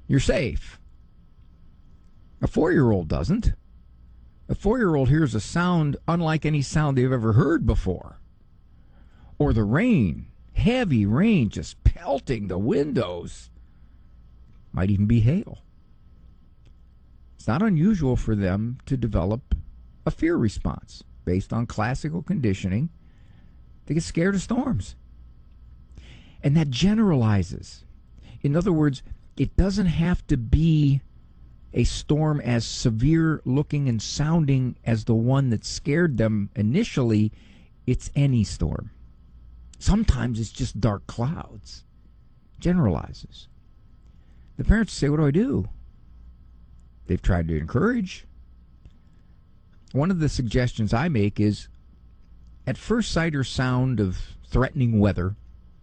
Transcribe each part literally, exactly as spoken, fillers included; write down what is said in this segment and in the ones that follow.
You're safe. A four-year-old doesn't. A four-year-old hears a sound unlike any sound they've ever heard before. Or the rain, heavy rain just pelting the windows. Might even be hail. It's not unusual for them to develop a fear response based on classical conditioning. They get scared of storms. And that generalizes. In other words, it doesn't have to be a storm as severe looking and sounding as the one that scared them initially. It's any storm. Sometimes it's just dark clouds. Generalizes. The parents say, what do I do? They've tried to encourage. One of the suggestions I make is, at first sight or sound of threatening weather,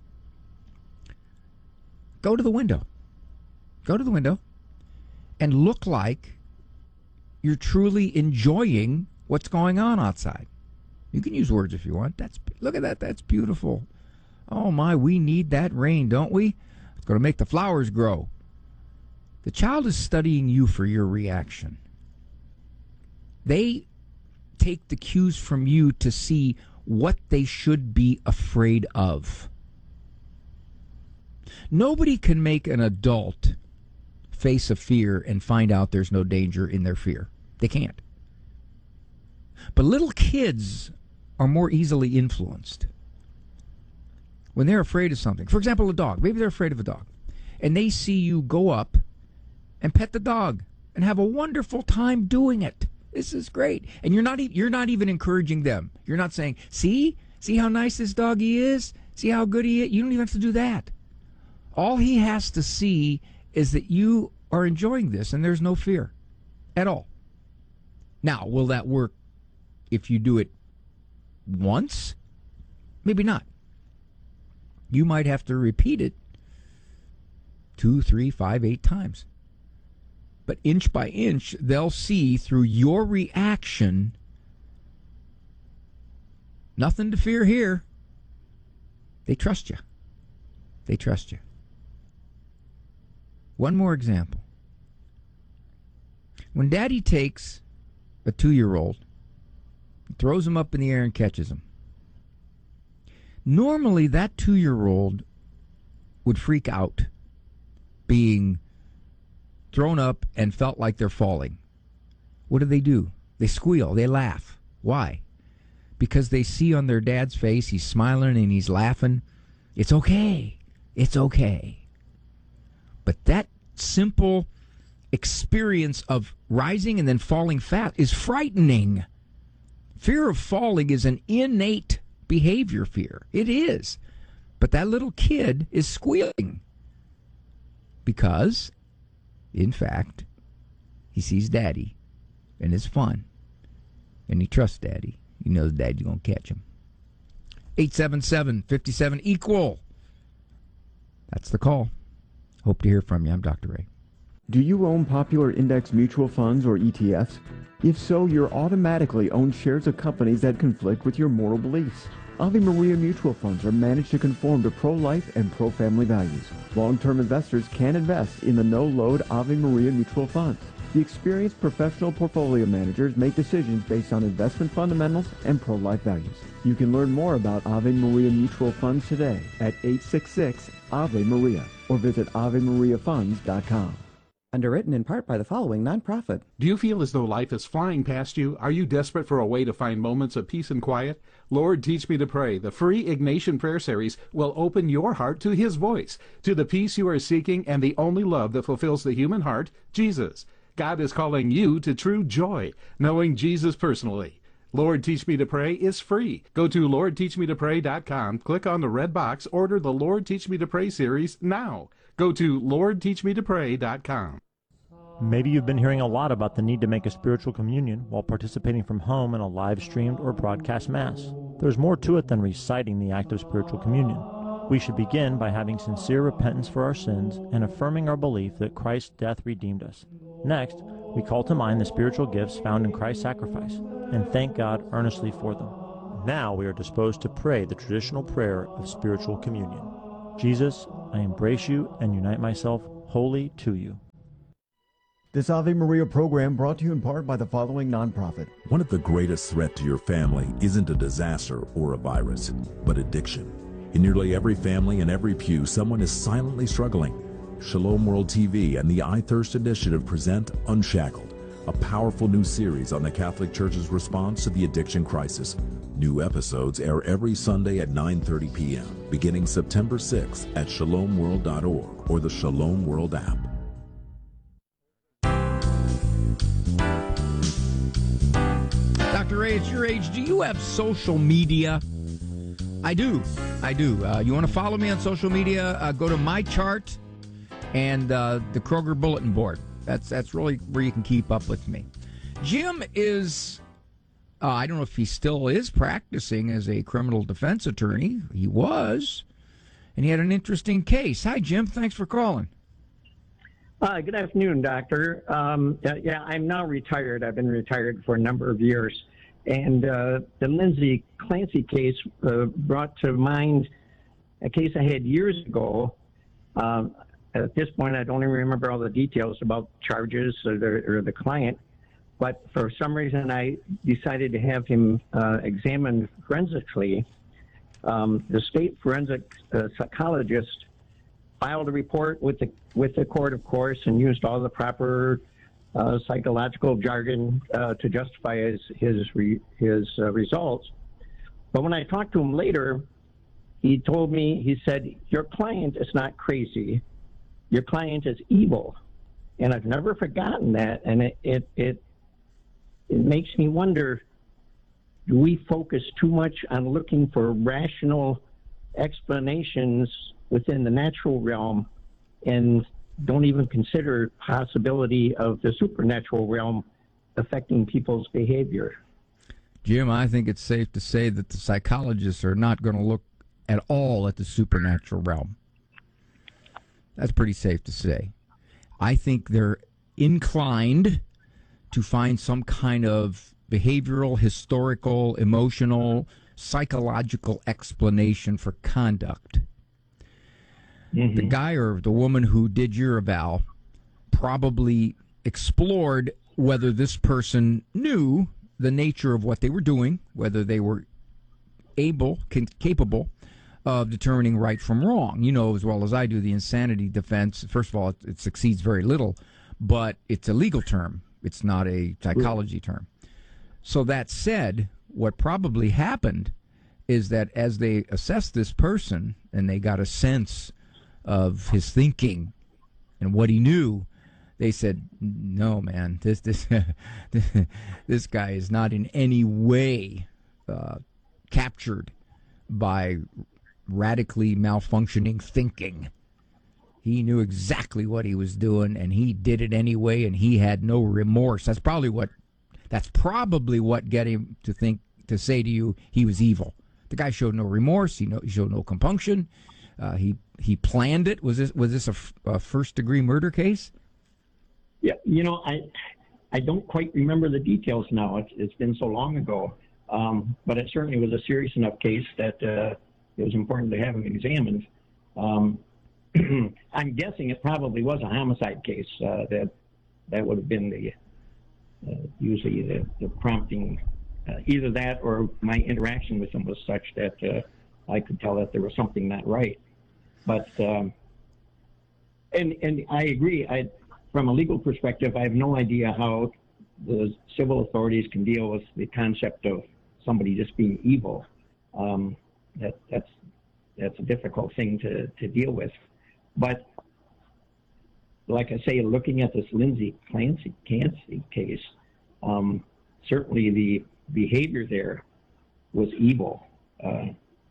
go to the window. Go to the window and look like you're truly enjoying what's going on outside. You can use words if you want. That's look at that. That's beautiful. Oh my, we need that rain, don't we? It's going to make the flowers grow. The child is studying you for your reaction. They take the cues from you to see what they should be afraid of. Nobody can make an adult face a fear and find out there's no danger in their fear. They can't. But little kids are more easily influenced. When they're afraid of something, for example, a dog, maybe they're afraid of a dog, and they see you go up and pet the dog and have a wonderful time doing it. This is great. And you're not e- you're not even encouraging them. You're not saying, see? See how nice this doggy is? See how good he is? You don't even have to do that. All he has to see is that you are enjoying this and there's no fear at all. Now, will that work if you do it once? Maybe not. You might have to repeat it two, three, five, eight times. But inch by inch, they'll see through your reaction, nothing to fear here. They trust you. They trust you. One more example. When Daddy takes a two-year-old, throws him up in the air and catches him, normally that two-year-old would freak out being thrown up and felt like they're falling. What do they do? They squeal. They laugh. Why? Because they see on their dad's face, he's smiling and he's laughing. It's okay. It's okay. But that simple experience of rising and then falling fast is frightening. Fear of falling is an innate behavior fear. It is. But that little kid is squealing because, in fact, he sees Daddy, and it's fun, and he trusts Daddy. He knows Daddy's going to catch him. eight seven seven, five seven, equal. That's the call. Hope to hear from you. I'm Doctor Ray. Do you own popular index mutual funds or E T Fs? If so, you're automatically owned shares of companies that conflict with your moral beliefs. Ave Maria mutual funds are managed to conform to pro-life and pro-family values. Long-term investors can invest in the no-load Ave Maria mutual funds. The experienced professional portfolio managers make decisions based on investment fundamentals and pro-life values. You can learn more about Ave Maria mutual funds today at eight six six, A V E Maria or visit ave maria funds dot com. Underwritten in part by the following nonprofit. Do you feel as though life is flying past you? Are you desperate for a way to find moments of peace and quiet? Lord, Teach Me to Pray, the free Ignatian prayer series, will open your heart to His voice, to the peace you are seeking and the only love that fulfills the human heart, Jesus. God is calling you to true joy, knowing Jesus personally. Lord, Teach Me to Pray is free. Go to lord teach me to pray dot com, click on the red box, order the Lord Teach Me to Pray series now. Go to lord teach me to pray dot com. Maybe you've been hearing a lot about the need to make a spiritual communion while participating from home in a live-streamed or broadcast Mass. There's more to it than reciting the act of spiritual communion. We should begin by having sincere repentance for our sins and affirming our belief that Christ's death redeemed us. Next, we call to mind the spiritual gifts found in Christ's sacrifice and thank God earnestly for them. Now we are disposed to pray the traditional prayer of spiritual communion. Jesus, I embrace you and unite myself wholly to you. This Ave Maria program brought to you in part by the following nonprofit. One of the greatest threats to your family isn't a disaster or a virus, but addiction. In nearly every family and every pew, someone is silently struggling. Shalom World T V and the I Thirst Initiative present Unshackled, a powerful new series on the Catholic Church's response to the addiction crisis. New episodes air every Sunday at nine thirty p.m., beginning September sixth at shalom world dot org or the Shalom World app. Doctor Ray, it's your age. Do you have social media? I do. I do. Uh, you want to follow me on social media? Uh, go to my chart and uh, the Kroger Bulletin Board. That's that's really where you can keep up with me. Jim is, uh, I don't know if he still is practicing as a criminal defense attorney. He was, and he had an interesting case. Hi, Jim. Thanks for calling. Hi, good afternoon, Doctor. Um, yeah, yeah, I'm now retired. I've been retired for a number of years. And uh, the Lindsay Clancy case uh, brought to mind a case I had years ago. Um, at this point, I don't even remember all the details about charges or the, or the client. But for some reason, I decided to have him uh, examined forensically. Um, the state forensic uh, psychologist filed a report with the with the court, of course, and used all the proper uh, psychological jargon uh, to justify his his re, his uh, results. But when I talked to him later, he told me, he said, "Your client is not crazy. Your client is evil," and I've never forgotten that. And it it it, it makes me wonder: do we focus too much on looking for rational explanations within the natural realm and don't even consider possibility of the supernatural realm affecting people's behavior? Jim, I think it's safe to say that the psychologists are not going to look at all at the supernatural realm. That's pretty safe to say. I think they're inclined to find some kind of behavioral, historical, emotional, psychological explanation for conduct. Mm-hmm. The guy or the woman who did your eval probably explored whether this person knew the nature of what they were doing, whether they were able, can, capable of determining right from wrong. You know as well as I do the insanity defense. First of all, it, it succeeds very little, but it's a legal term. It's not a psychology term. So that said, what probably happened is that as they assessed this person and they got a sense of his thinking and what he knew, they said, "No, man, this this this guy is not in any way uh, captured by radically malfunctioning thinking. He knew exactly what he was doing, and he did it anyway, and he had no remorse." That's probably what that's probably what get him to think to say to you he was evil. The guy showed no remorse. He, no, he showed no compunction. Uh, he he planned it. Was this was this a, f- a first degree murder case? Yeah, you know, I I don't quite remember the details now. It's, it's been so long ago. Um, but it certainly was a serious enough case that uh, it was important to have him examined. Um, I'm guessing it probably was a homicide case. Uh, that that would have been the uh, usually the, the prompting. Uh, either that or my interaction with him was such that uh, I could tell that there was something not right. But um, and and I agree. I, from a legal perspective, I have no idea how the civil authorities can deal with the concept of somebody just being evil. Um, that that's that's a difficult thing to, to deal with. But like I say, looking at this Lindsay Clancy, Clancy case, um, certainly the behavior there was evil. Uh,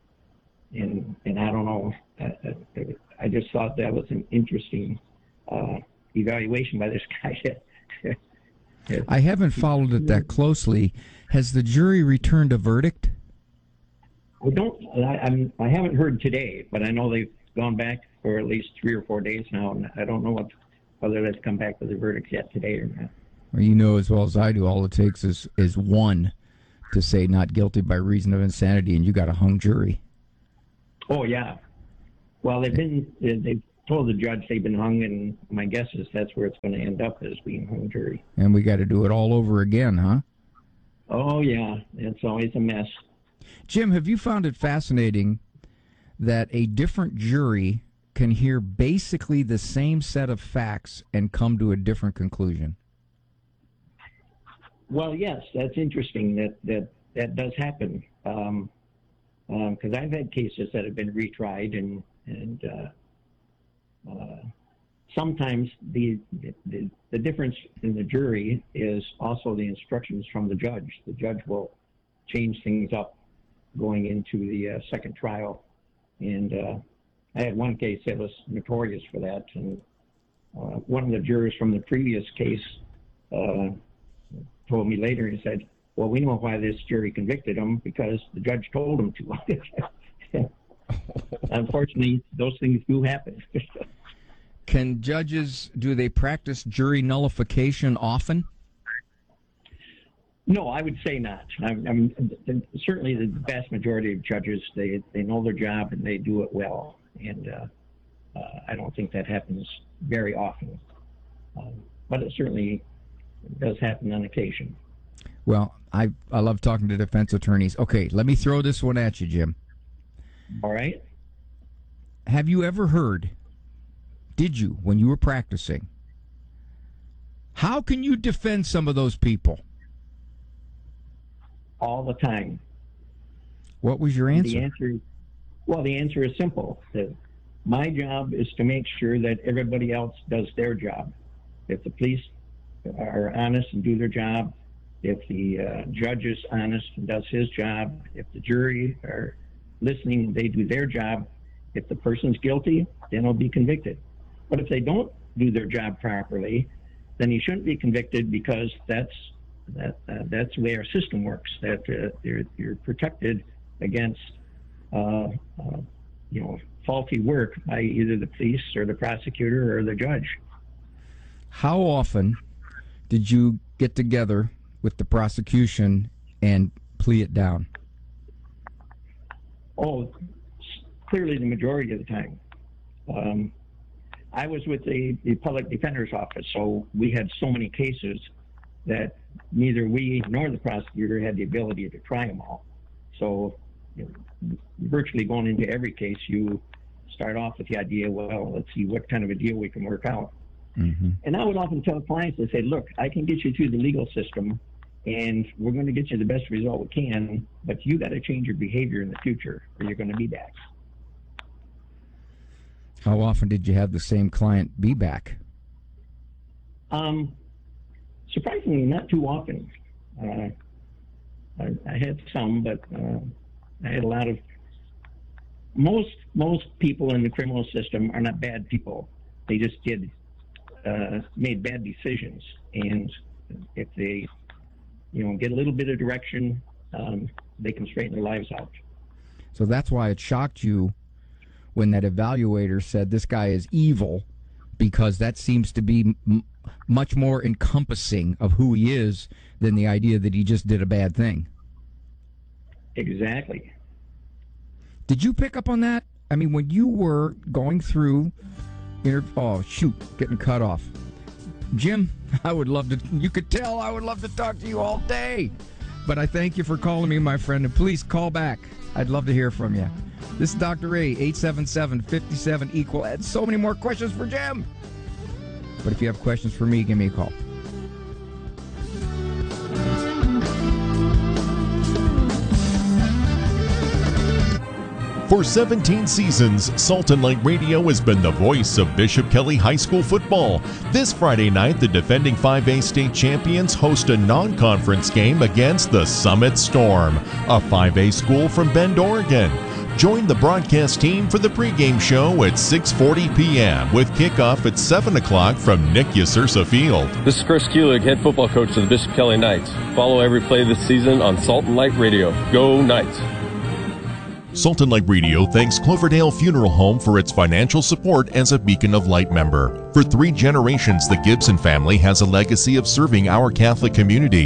and and I don't know, I, I, I just thought that was an interesting uh, evaluation by this guy. I haven't followed it that closely. Has the jury returned a verdict? I don't. I, I'm, I haven't heard today, but I know they've gone back for at least three or four days now, and I don't know what, whether they've come back with a verdict yet today or not. Well, you know as well as I do, all it takes is, is one to say not guilty by reason of insanity, and you got a hung jury. Oh yeah. Well, they've been they've told the judge they've been hung, and my guess is that's where it's going to end up, as being hung jury. And we got to do it all over again, huh? Oh, yeah. It's always a mess. Jim, have you found it fascinating that a different jury can hear basically the same set of facts and come to a different conclusion? Well, yes, that's interesting. That that, that does happen. Um, because um, I've had cases that have been retried, and and uh, uh, sometimes the, the the difference in the jury is also the instructions from the judge. The judge will change things up going into the uh, second trial, and uh, I had one case that was notorious for that, and uh, one of the jurors from the previous case uh, told me later, and said, well, we know why this jury convicted him, because the judge told him to. Unfortunately, those things do happen. Can judges, do they practice jury nullification often? No, I would say not. I'm, I'm, certainly the vast majority of judges, they, they know their job and they do it well. And uh, uh, I don't think that happens very often. Um, but it certainly does happen on occasion. Well, I, I love talking to defense attorneys. Okay, let me throw this one at you, Jim. All right. Have you ever heard, did you, when you were practicing, how can you defend some of those people? All the time. What was your answer? The answer, well, the answer is simple. That my job is to make sure that everybody else does their job. If the police are honest and do their job, if the uh, judge is honest and does his job, if the jury are listening and they do their job, if the person's guilty, then he'll be convicted. But if they don't do their job properly, then he shouldn't be convicted, because that's that uh, that's the way our system works. That uh, you're, you're protected against uh, uh, you know faulty work by either the police or the prosecutor or the judge. How often did you get together with the prosecution and plea it down? Oh, clearly the majority of the time. Um, I was with the, the public defender's office, so we had so many cases that neither we nor the prosecutor had the ability to try them all. So you know, virtually going into every case, you start off with the idea, well, let's see what kind of a deal we can work out. Mm-hmm. And I would often tell clients, I say, look, I can get you through the legal system, and we're going to get you the best result we can, but you got to change your behavior in the future, or you're going to be back. How often did you have the same client be back? Um, surprisingly, not too often. Uh, I, I had some, but uh, I had a lot of. Most most people in the criminal system are not bad people. They just did uh, made bad decisions, and if they, you know, get a little bit of direction, um, they can straighten their lives out. So that's why it shocked you when that evaluator said this guy is evil, because that seems to be m- much more encompassing of who he is than the idea that he just did a bad thing. Exactly. Did you pick up on that? I mean, when you were going through, inter- oh, shoot, getting cut off. Jim, I would love to, you could tell I would love to talk to you all day. But I thank you for calling me, my friend, and please call back. I'd love to hear from you. This is Doctor Ray, eight seven seven, five seven, equal. I had so many more questions for Jim. But if you have questions for me, give me a call. For seventeen seasons, Salt and Light Radio has been the voice of Bishop Kelly High School football. This Friday night, the defending five A state champions host a non-conference game against the Summit Storm, a five A school from Bend, Oregon. Join the broadcast team for the pregame show at six forty p.m. with kickoff at seven o'clock from Nick Yasursa Field. This is Chris Kulig, head football coach of the Bishop Kelly Knights. Follow every play this season on Salt and Light Radio. Go Knights! Salt and Light Radio thanks Cloverdale Funeral Home for its financial support as a Beacon of Light member. For three generations, the Gibson family has a legacy of serving our Catholic community.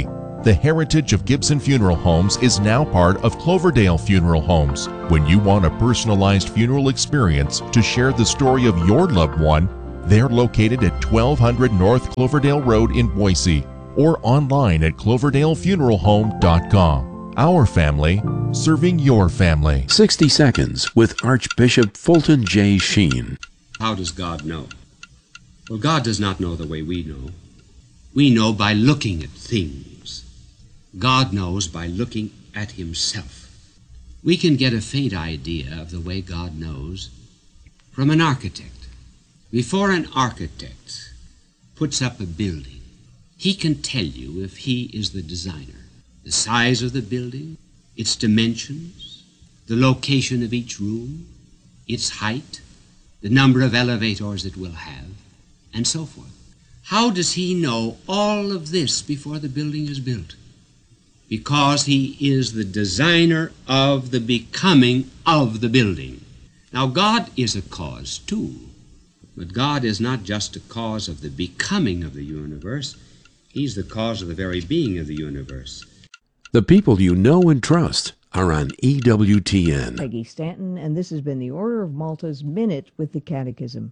The heritage of Gibson Funeral Homes is now part of Cloverdale Funeral Homes. When you want a personalized funeral experience to share the story of your loved one, they're located at twelve hundred North Cloverdale Road in Boise or online at cloverdale funeral home dot com. Our family, serving your family. sixty Seconds with Archbishop Fulton J. Sheen. How does God know? Well, God does not know the way we know. We know by looking at things. God knows by looking at himself. We can get a faint idea of the way God knows from an architect. Before an architect puts up a building, he can tell you if he is the designer. The size of the building, its dimensions, the location of each room, its height, the number of elevators it will have, and so forth. How does he know all of this before the building is built? Because he is the designer of the becoming of the building. Now, God is a cause too, but God is not just a cause of the becoming of the universe. He's the cause of the very being of the universe. The people you know and trust are on E W T N. Peggy Stanton, and this has been the Order of Malta's Minute with the Catechism.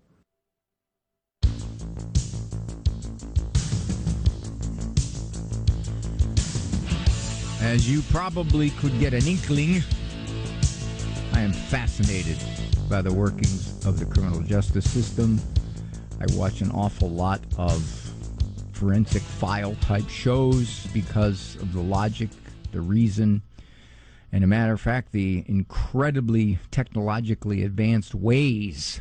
As you probably could get an inkling, I am fascinated by the workings of the criminal justice system. I watch an awful lot of forensic file type shows because of the logic, the reason, and a matter of fact, the incredibly technologically advanced ways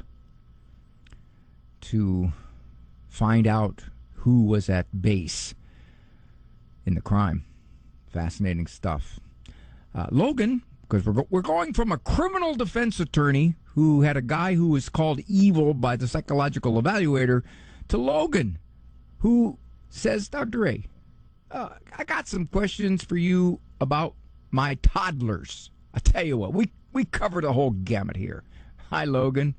to find out who was at base in the crime. Fascinating stuff. Uh, Logan, because we're, go- we're going from a criminal defense attorney who had a guy who was called evil by the psychological evaluator to Logan, who says, Doctor Ray, uh, I got some questions for you about my toddlers. I tell you what, we, we covered a whole gamut here. Hi, Logan.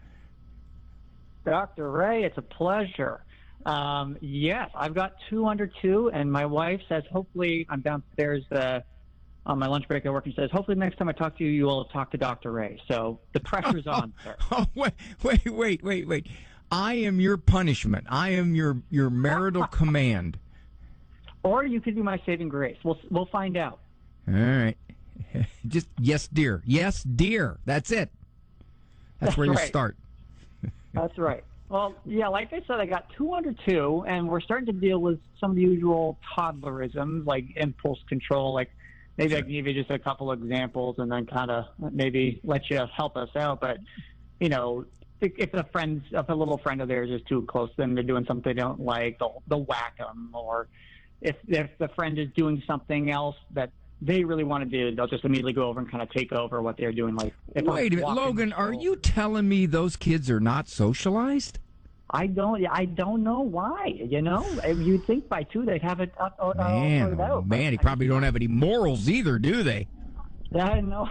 Doctor Ray, it's a pleasure. Um, yes, I've got two under two, and my wife says hopefully I'm downstairs uh, on my lunch break at work and says hopefully next time I talk to you, you will talk to Doctor Ray. So the pressure's on, sir. Oh, wait, wait, wait, wait, wait. I am your punishment. I am your, your marital command. Or you could be my saving grace. We'll we'll find out. All right. Just yes, dear. Yes, dear. That's it. That's, That's where right. you start. That's right. Well, yeah, like I said, I got two under two, and we're starting to deal with some of the usual toddlerisms, like impulse control. Like maybe sure. I can give you just a couple examples and then kind of maybe let you help us out. But, you know, if, if a friend, if a little friend of theirs is too close to them, they're doing something they don't like, they'll, they'll whack them. Or if, if the friend is doing something else that they really want to do, they'll just immediately go over and kind of take over what they're doing. Like, if wait a minute, Logan, are you telling me those kids are not socialized? I don't. I don't know why. You know, you'd think by two they'd have it up. Uh, man, uh, out, man, they probably don't have any morals either, do they? I know.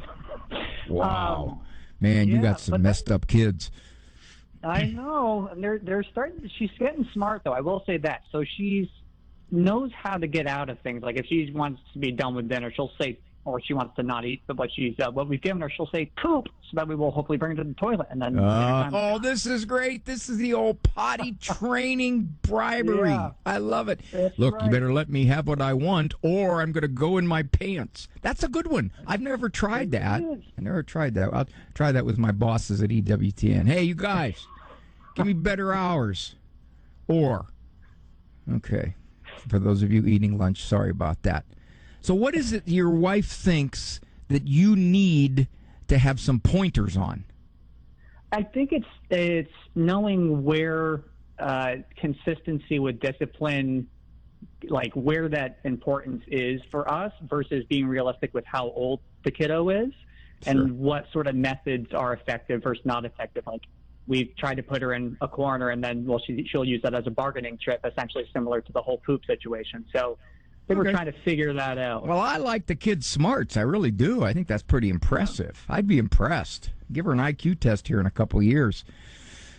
Wow, um, man, you yeah, got some messed that, up kids. I know, and they're they're starting. She's getting smart, though. I will say that. So she's knows how to get out of things. Like if she wants to be done with dinner, she'll say, or she wants to not eat what she's uh, what we've given her, she'll say poop, so that we will hopefully bring her to the toilet. And then uh, oh, this is great. This is the old potty training bribery. Yeah. I love it. That's Look, right. You better let me have what I want, or I'm going to go in my pants. That's a good one. I've never tried that. I never tried that. I'll try that with my bosses at E W T N. Hey, you guys, give me better hours. Or, okay, for those of you eating lunch, sorry about that. So what is it your wife thinks that you need to have some pointers on? I think it's it's knowing where uh, consistency with discipline, like where that importance is for us versus being realistic with how old the kiddo is Sure. and what sort of methods are effective versus not effective. Like we've tried to put her in a corner and then, well, she, she'll use that as a bargaining chip, essentially similar to the whole poop situation. So I think Okay. we're trying to figure that out. Well, I like the kid's smarts. I really do. I think that's pretty impressive. I'd be impressed. Give her an I Q test here in a couple of years.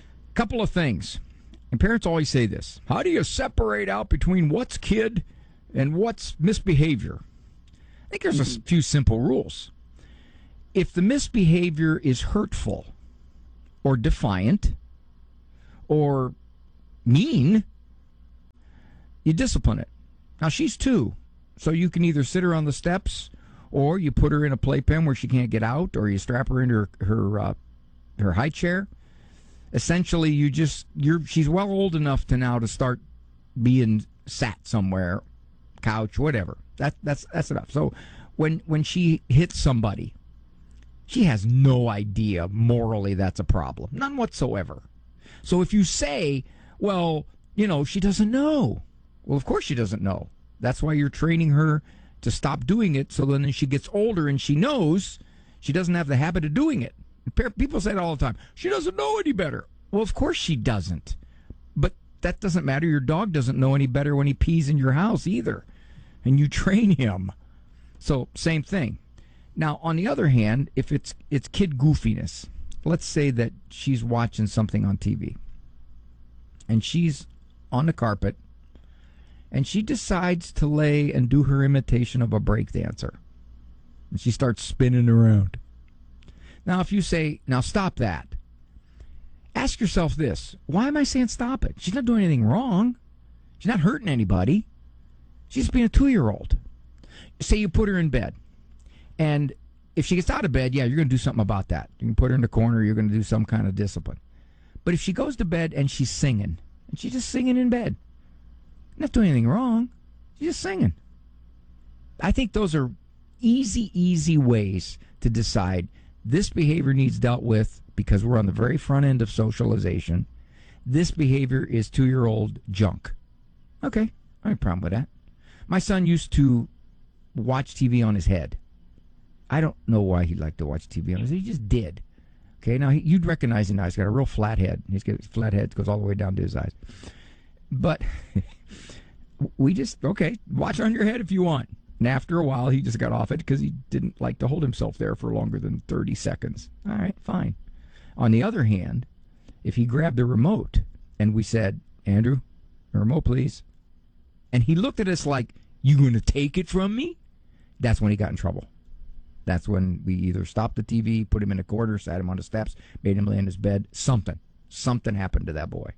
Couple of things. And parents always say this. How do you separate out between what's kid And what's misbehavior? I think there's a few simple rules. If the misbehavior is hurtful or defiant or mean, you discipline it. Now, she's two, so you can either sit her on the steps or you put her in a playpen where she can't get out, or you strap her into her her, uh, her high chair. Essentially, you just you're she's well old enough to now to start being sat somewhere, couch, whatever. That that's that's enough. So when when she hits somebody, she has no idea morally that's a problem, none whatsoever. So if you say, well, you know, she doesn't know. Well, of course she doesn't know. That's why you're training her to stop doing it, so then she gets older and she knows she doesn't have the habit of doing it. People say it all the time. She doesn't know any better. Well, of course she doesn't. But that doesn't matter. Your dog doesn't know any better when he pees in your house either. And you train him. So, same thing. Now, on the other hand, if it's it's kid goofiness, let's say that she's watching something on T V and she's on the carpet and she decides to lay and do her imitation of a break dancer. And she starts spinning around. Now, if you say, now stop that, ask yourself this. Why am I saying stop it? She's not doing anything wrong. She's not hurting anybody. She's being a two-year-old. Say you put her in bed. And if she gets out of bed, yeah, you're going to do something about that. You can put her in the corner. You're going to do some kind of discipline. But if she goes to bed and she's singing, and she's just singing in bed, not doing anything wrong. She's just singing. I think those are easy, easy ways to decide this behavior needs dealt with because we're on the very front end of socialization. This behavior is two-year-old junk. Okay, I have a problem with that. My son used to watch T V on his head. I don't know why he liked to watch T V on his head. He just did. Okay, now he, you'd recognize him now. He's got a real flat head. He's got his flat head goes all the way down to his eyes. But we just, okay, watch on your head if you want. And after a while, he just got off it because he didn't like to hold himself there for longer than thirty seconds. All right, fine. On the other hand, if he grabbed the remote and we said, Andrew, the remote, please. And he looked at us like, you going to take it from me? That's when he got in trouble. That's when we either stopped the T V, put him in a corner, sat him on the steps, made him lay in his bed. Something. Something happened to that boy.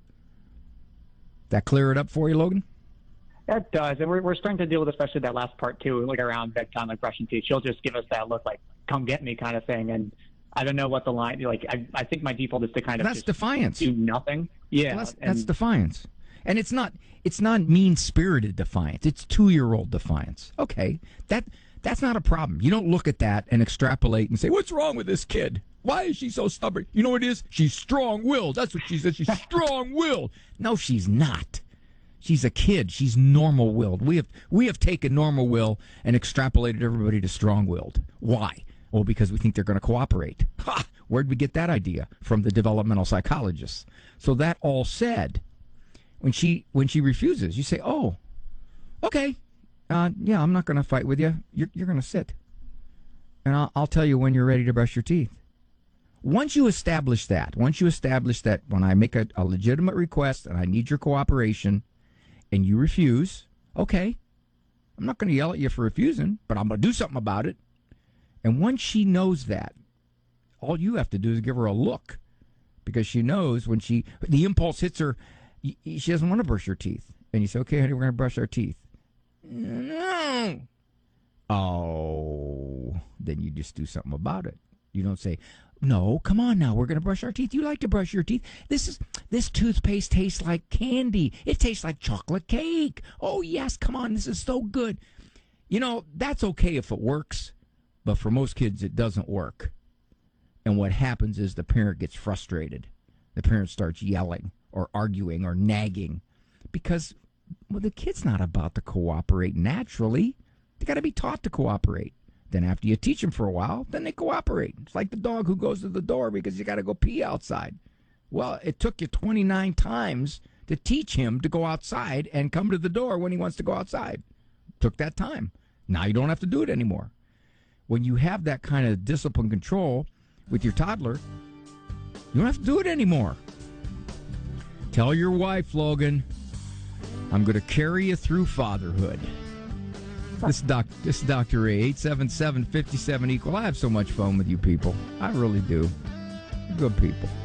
That clear it up for you, Logan? That does, and we're we're starting to deal with especially that last part too, like around bedtime, like brushing teeth. She'll just give us that look, like "come get me" kind of thing, and I don't know what the line. Like I, I think my default is to kind of that's just defiance. Do nothing. Yeah, well, that's, and, that's defiance, and it's not it's not mean spirited defiance. It's two year old defiance. Okay, that that's not a problem. You don't look at that and extrapolate and say, "What's wrong with this kid? Why is she so stubborn?" You know what it is? She's strong willed. That's what she says. She's strong willed. No, she's not. She's a kid. She's normal-willed. We have we have taken normal will and extrapolated everybody to strong-willed. Why? Well, because we think they're going to cooperate. Ha! Where'd we get that idea? From the developmental psychologists. So that all said, when she when she refuses, you say, "Oh, okay, uh, yeah, I'm not going to fight with you. You're you're going to sit, and I'll, I'll tell you when you're ready to brush your teeth." Once you establish that, once you establish that when I make a, a legitimate request and I need your cooperation, and you refuse, okay, I'm not going to yell at you for refusing, but I'm going to do something about it. And once she knows that, all you have to do is give her a look, because she knows when she, the impulse hits her, she doesn't want to brush her teeth. And you say, okay, honey, we're going to brush our teeth. No. Oh, then you just do something about it. You don't say, no, come on now, we're going to brush our teeth. You like to brush your teeth. This is this toothpaste tastes like candy. It tastes like chocolate cake. Oh, yes, come on, this is so good. You know, that's okay if it works, but for most kids, it doesn't work. And what happens is the parent gets frustrated. The parent starts yelling or arguing or nagging because, well, the kid's not about to cooperate naturally. They got to be taught to cooperate. Then after you teach them for a while, then they cooperate. It's like the dog who goes to the door because you got to go pee outside. Well, it took you twenty-nine times to teach him to go outside and come to the door when he wants to go outside. It took that time. Now you don't have to do it anymore. When you have that kind of discipline control with your toddler, you don't have to do it anymore. Tell your wife, Logan, I'm going to carry you through fatherhood. This doc, this is Doctor Ray, eight seven seven, five seven, equal. I have so much fun with you people. I really do. Good people.